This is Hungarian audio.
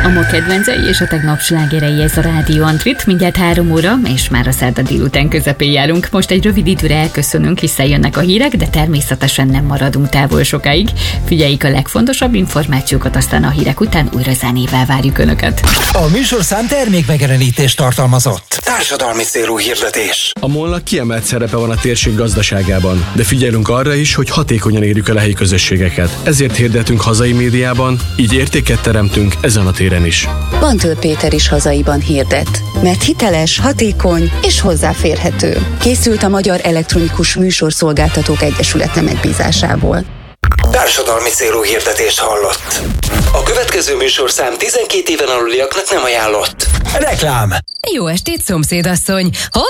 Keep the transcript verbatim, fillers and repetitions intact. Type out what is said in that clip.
A ma kedvencei és a tegnap slágerei, ez a Rádió Antrit. Mindjárt három óra, és már a szerda délután közepén járunk. Most egy rövid időre elköszönünk, hiszen jönnek a hírek, de természetesen nem maradunk távol sokáig. Figyeljük a legfontosabb információkat, aztán a hírek után újra zenével várjuk Önöket. A műsorszám termékmegjelenítést tartalmazott. Társadalmi célú hirdetés. A MOL-nak kiemelt szerepe van a térség gazdaságában, de figyelünk arra is, hogy hatékonyan érjük el a helyi közösségeket. Ezért hirdetünk hazai médiában, így értéket teremtünk ezen a téren is. Bantől Péter is hazaiban hirdet, mert hiteles, hatékony és hozzáférhető. Készült a Magyar Elektronikus Műsorszolgáltatók Egyesülete megbízásából. Társadalmi célú hirdetést hallott. A következő műsorszám tizenkét éven aluliaknak nem ajánlott. Reklám. Jó estét, szomszédasszony!